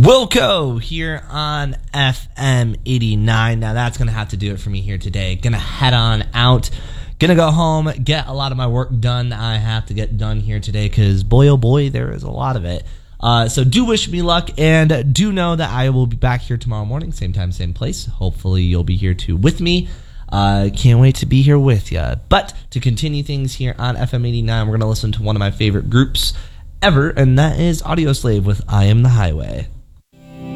Wilco here on FM 89. Now that's going to have to do it for me here today. Going to head on out. Going to go home, get a lot of my work done I have to get done here today because boy oh boy, there is a lot of it. So do wish me luck and do know that I will be back here tomorrow morning, same time, same place. Hopefully you'll be here too with me. Can't wait to be here with you. But to continue things here on FM 89, we're going to listen to one of my favorite groups ever, and that is Audioslave with I Am the Highway.